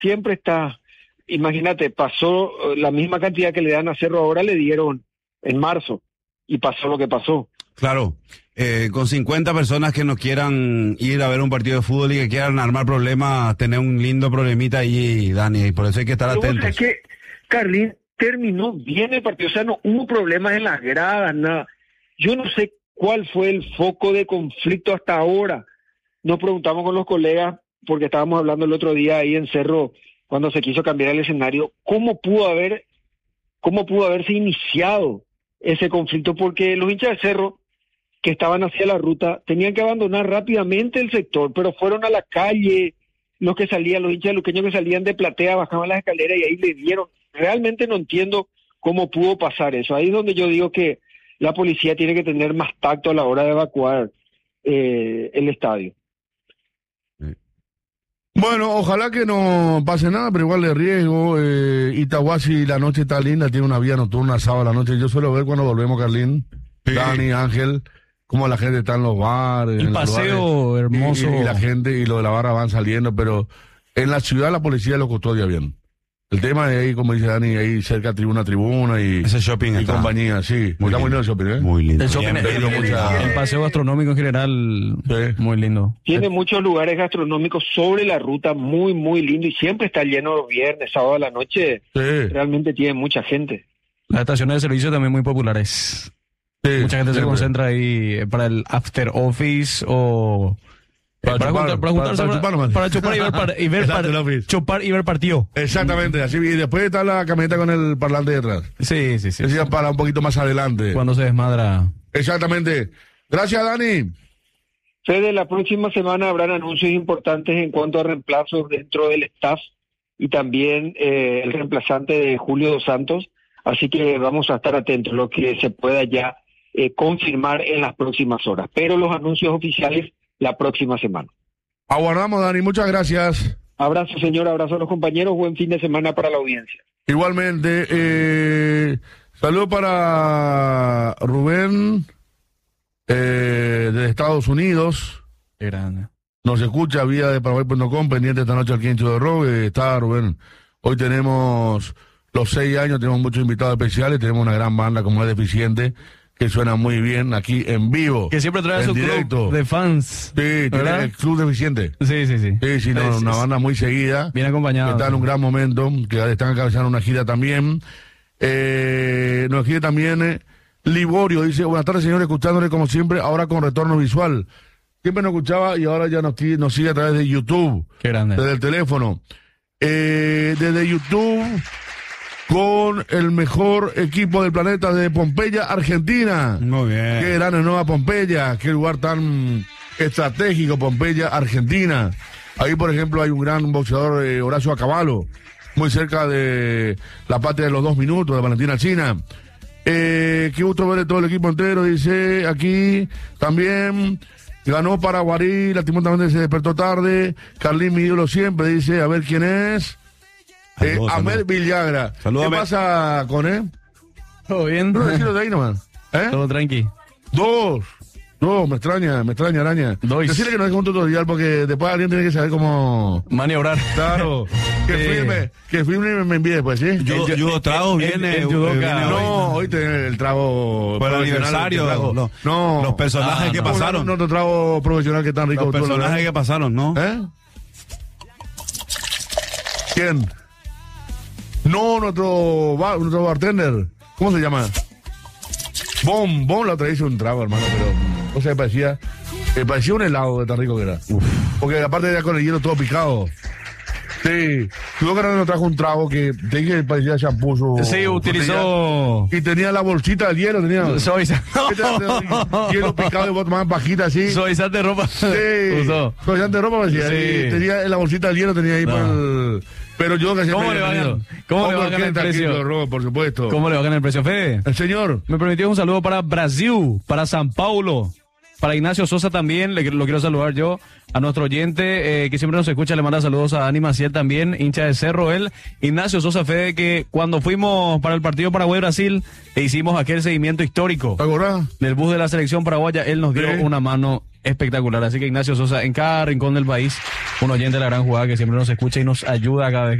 siempre está. Imagínate, pasó la misma cantidad que le dan a Cerro ahora, le dieron en marzo, y pasó lo que pasó. Claro, con 50 personas que no quieran ir a ver un partido de fútbol y que quieran armar problemas, tener un lindo problemita ahí, Dani, y por eso hay que estar atentos. Es que Carlín terminó bien el partido, o sea, no hubo problemas en las gradas, nada. Yo no sé cuál fue el foco de conflicto hasta ahora. Nos preguntamos con los colegas, porque estábamos hablando el otro día ahí en Cerro, cuando se quiso cambiar el escenario, cómo pudo haberse iniciado ese conflicto, porque los hinchas de Cerro que estaban hacia la ruta tenían que abandonar rápidamente el sector, pero fueron a la calle, los que salían, los hinchas luqueños que salían de Platea, bajaban las escaleras y ahí le dieron. Realmente no entiendo cómo pudo pasar eso. Ahí es donde yo digo que la policía tiene que tener más tacto a la hora de evacuar el estadio. Bueno, ojalá que no pase nada, pero igual de riesgo. Itahuasi, la noche está linda, tiene una vía nocturna sábado a la noche. Yo suelo ver cuando volvemos, Carlín, sí. Dani, Ángel, cómo la gente está en los bares. El paseo hermoso. Y la gente y lo de la barra van saliendo, pero en la ciudad la policía lo custodia bien. El tema de ahí, como dice Dani, ahí cerca tribuna y ese shopping y compañía, sí. Muy lindo el shopping, ¿eh? Muy lindo. El shopping, el paseo gastronómico en general, sí. Muy lindo. Tiene muchos lugares gastronómicos sobre la ruta, muy, muy lindo, y siempre está lleno los viernes, sábado a la noche. Sí. Realmente tiene mucha gente. Las estaciones de servicio también muy populares. Sí, mucha gente se concentra ahí para el after office o... Para chupar y ver partido. Exactamente, así, y después está la camioneta con el parlante detrás. Sí. Decía para un poquito más adelante. Cuando se desmadra. Exactamente. Gracias, Dani. Fede, la próxima semana habrán anuncios importantes en cuanto a reemplazos dentro del staff y también el reemplazante de Julio Dos Santos, así que vamos a estar atentos a lo que se pueda ya confirmar en las próximas horas, pero los anuncios oficiales la próxima semana. Aguardamos, Dani, muchas gracias. Abrazo, señor, abrazo a los compañeros, buen fin de semana para la audiencia. Igualmente, saludo para Rubén, de Estados Unidos. Grande. Nos escucha vía de Paraguay.com, pendiente esta noche al Quincho de Rogue. Está Rubén. Hoy tenemos los 6 años, tenemos muchos invitados especiales, tenemos una gran banda como es Deficiente, que suena muy bien aquí en vivo. Que siempre trae su club de fans. Sí, tiene el Club Deficiente. Sí, una banda muy seguida. Bien acompañada. Que está en un gran momento, que están encabezando una gira también. Nos gira también Liborio, dice, buenas tardes, señores, escuchándole como siempre, ahora con retorno visual. Siempre nos escuchaba y ahora ya nos sigue a través de YouTube. Qué grande. Desde el teléfono. Desde YouTube... con el mejor equipo del planeta de Pompeya, Argentina. Muy bien. Qué gran nueva Pompeya, qué lugar tan estratégico, Pompeya, Argentina. Ahí, por ejemplo, hay un gran boxeador, Horacio Acabalo, muy cerca de la patria de los 2 minutos, de Valentina Alsina. Qué gusto ver todo el equipo entero, dice aquí. También ganó Paraguarí, lastimosamente se despertó tarde. Carlín, mi ídolo siempre, dice, a ver quién es. Ahmed Villagra. Saludos, ¿Qué pasa con él? Todo bien. No, decirlo de ahí nomás. Todo tranqui. 2. No, me extraña, Araña. Decirle que no es un tutorial porque después alguien tiene que saber cómo maniobrar. Claro. Que firme me envíe después, ¿sí? Judo Trago viene. No, hoy tiene el trago. Por el aniversario. No. Los personajes que pasaron. No, otro trago profesional que tan rico. Los personajes que pasaron, ¿no? ¿Quién? No, nuestro bartender. ¿Cómo se llama? Bom la otra vez hizo un trago, hermano, pero o sea, parecía un helado de tan rico que era. Uf. Porque aparte ya con el hielo todo picado. Sí, luego que nos trajo un trago que te dije que parecía champú. Sí, utilizó. Y tenía la bolsita del hielo, tenía. Hielo picado y vos tomabas bajita así. Suavizante de ropa. Sí. Suavizante de ropa, me decía. Sí. Tenía la bolsita del hielo, tenía ahí por el. Pero yo que ¿Cómo le bajan el precio? Robo, por supuesto. ¿Cómo le bajan el precio, Fede? El señor. Me permitió un saludo para Brasil, para San Paulo. Para Ignacio Sosa también, lo quiero saludar yo, a nuestro oyente que siempre nos escucha, le manda saludos a Dani Maciel también, hincha de Cerro, él. Ignacio Sosa Fede, que cuando fuimos para el partido Paraguay-Brasil, e hicimos aquel seguimiento histórico del bus de la selección paraguaya, él nos dio una mano espectacular. Así que Ignacio Sosa, en cada rincón del país, un oyente de la gran jugada que siempre nos escucha y nos ayuda cada vez que